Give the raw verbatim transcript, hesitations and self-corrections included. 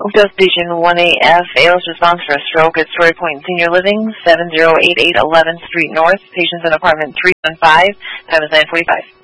Dose Station one A F, A L S response for a stroke at Story Point Senior Living, seven zero eight eight eleventh Street North. Patients in apartment three one five. Time is nine forty-five.